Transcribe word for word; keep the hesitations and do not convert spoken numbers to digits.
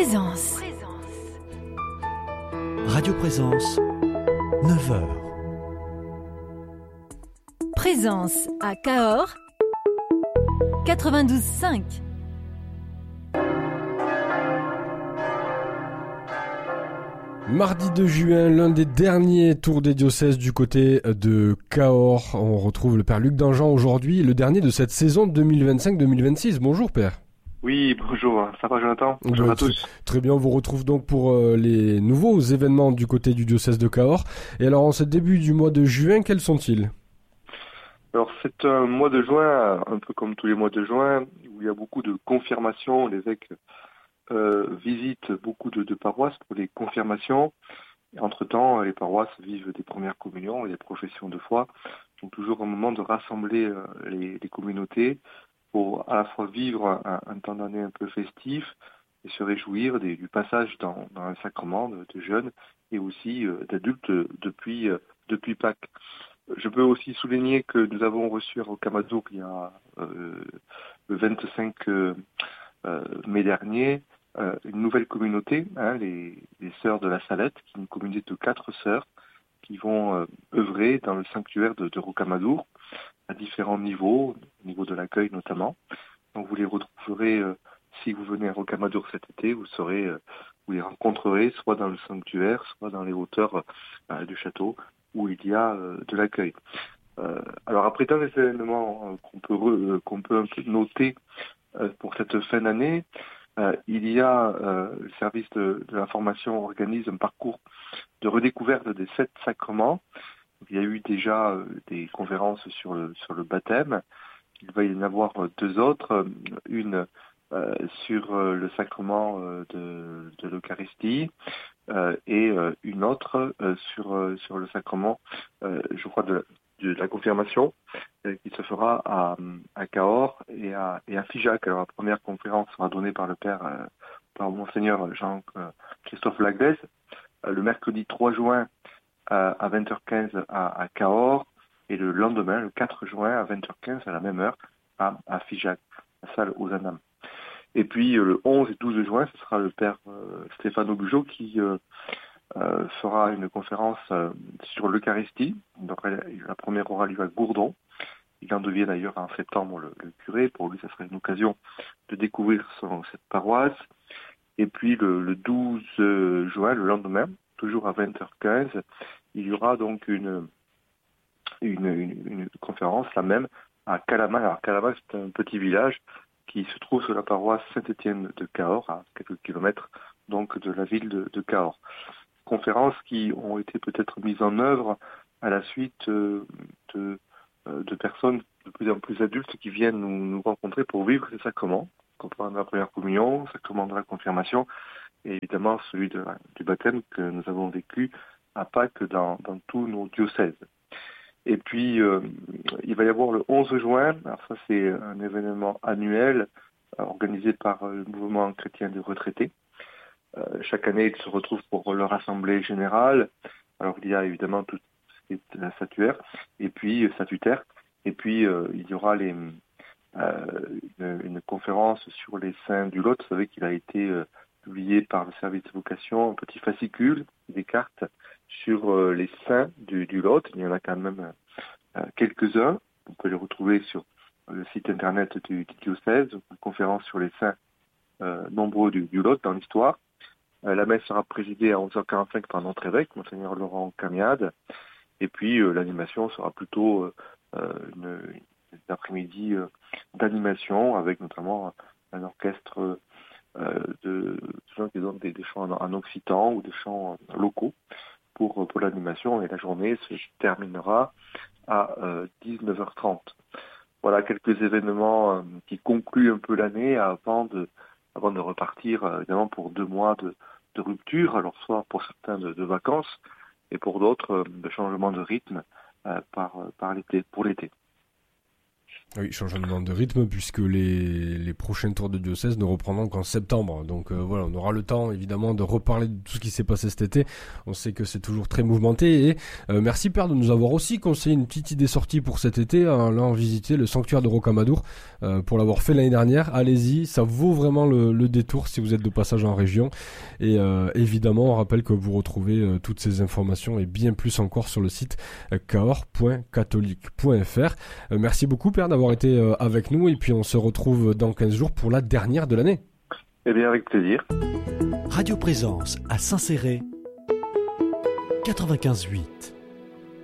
Présence. Radio Présence, neuf heures. Présence à Cahors, quatre-vingt-douze cinq. Mardi deux juin, l'un des derniers tours des diocèses du côté de Cahors. On retrouve le Père Luc Danjean aujourd'hui, le dernier de cette saison deux mille vingt-cinq deux mille vingt-six. Bonjour Père. Oui, bonjour, ça va Jonathan? Bonjour bah, à tous. Très, très bien, on vous retrouve donc pour euh, les nouveaux événements du côté du diocèse de Cahors. Et alors en ce début du mois de juin, quels sont-ils? Alors c'est un mois de juin, un peu comme tous les mois de juin, où il y a beaucoup de confirmations. L'évêque euh, visite beaucoup de, de paroisses pour les confirmations. Et entre-temps, les paroisses vivent des premières communions et des professions de foi. Donc toujours un moment de rassembler euh, les, les communautés pour à la fois vivre un, un temps d'année un peu festif et se réjouir des, du passage dans, dans un sacrement de, de jeunes et aussi euh, d'adultes depuis, euh, depuis Pâques. Je peux aussi souligner que nous avons reçu à Rocamadour il y a euh, le vingt-cinq euh, euh, mai dernier euh, une nouvelle communauté, hein, les, les Sœurs de la Salette, qui est une communauté de quatre sœurs qui vont euh, œuvrer dans le sanctuaire de, de Rocamadour à différents niveaux, au niveau de l'accueil notamment. Donc vous les retrouverez, euh, si vous venez à Rocamadour cet été, vous serez, euh, vous les rencontrerez soit dans le sanctuaire, soit dans les hauteurs euh, du château, où il y a euh, de l'accueil. Euh, alors après tant les événements euh, qu'on peut, re, euh, qu'on peut un peu noter euh, pour cette fin d'année, euh, il y a euh, le service de, de l'information organise un parcours de redécouverte des sept sacrements. Il y a eu déjà euh, des conférences sur le, sur le baptême. Il va y en avoir deux autres. Une euh, sur euh, le sacrement euh, de, de l'Eucharistie euh, et euh, une autre euh, sur, euh, sur le sacrement, euh, je crois, de, de la confirmation euh, qui se fera à, à Cahors et à, et à Figeac. Alors la première conférence sera donnée par le Père, euh, par Monseigneur Jean-Christophe Laglaise, euh, le mercredi trois juin à vingt heures quinze à, à Cahors et le lendemain, le quatre juin à vingt heures quinze à la même heure à, à Figeac, la salle aux Anames. Et puis euh, le onze et douze juin, ce sera le Père euh, Stéphane Aubugeot qui euh, euh, fera une conférence euh, sur l'Eucharistie. Donc la première aura lieu à Gourdon. Il en devient d'ailleurs en septembre le, le curé. Pour lui, ça serait une occasion de découvrir son, cette paroisse. Et puis le, le douze juin, le lendemain, toujours à vingt heures quinze, il y aura donc une, une, une, une conférence, la même, à Calamac. Alors Calamac, c'est un petit village qui se trouve sur la paroisse Saint-Étienne de Cahors, à quelques kilomètres donc de la ville de, de Cahors. Conférences qui ont été peut-être mises en œuvre à la suite de, de personnes de plus en plus adultes qui viennent nous, nous rencontrer pour vivre ces sacrements, comprendre la première communion, sacrement de la confirmation, et évidemment celui de, du baptême que nous avons vécu à Pâques dans, dans tous nos diocèses. Et puis, euh, il va y avoir le onze juin, alors ça c'est un événement annuel euh, organisé par le mouvement chrétien des retraités. Euh, chaque année, ils se retrouvent pour leur assemblée générale. Alors il y a évidemment tout ce qui est la statuaire, et puis euh, statutaire, et puis euh, il y aura les, euh, une, une conférence sur les saints du Lot. Vous savez qu'il a été euh, publié par le service de vocation, un petit fascicule, des cartes sur euh, les saints du, du Lot. Il y en a quand même euh, quelques-uns. On peut les retrouver sur le site internet du, du diocèse, une conférence sur les saints euh, nombreux du, du Lot dans l'histoire. Euh, la messe sera présidée à onze heures quarante-cinq par notre évêque, Monseigneur Laurent Camiade. Et puis euh, l'animation sera plutôt euh, une, une après-midi euh, d'animation avec notamment un orchestre euh, de gens qui donnent des, des chants en, en occitan ou des chants locaux pour, pour l'animation, et la journée se terminera à euh, dix-neuf heures trente. Voilà quelques événements euh, qui concluent un peu l'année avant de, avant de repartir euh, évidemment pour deux mois de, de rupture, alors soit pour certains de, de vacances et pour d'autres euh, de changement de rythme euh, par, par l'été, pour l'été. Oui, changement de rythme puisque les, les prochains tours de diocèse ne reprendront qu'en septembre. Donc euh, voilà, on aura le temps évidemment de reparler de tout ce qui s'est passé cet été. On sait que c'est toujours très mouvementé et euh, merci Père de nous avoir aussi conseillé une petite idée sortie pour cet été en allant visiter le sanctuaire de Rocamadour euh, pour l'avoir fait l'année dernière. Allez-y, ça vaut vraiment le, le détour si vous êtes de passage en région. Et euh, évidemment, on rappelle que vous retrouvez euh, toutes ces informations et bien plus encore sur le site euh, cahors point catholique point f r. Euh, merci beaucoup Père d'avoir été euh, avec nous et puis on se retrouve dans quinze jours pour la dernière de l'année. Eh bien, avec plaisir. Radio Présence à Saint-Céré, quatre-vingt-quinze huit.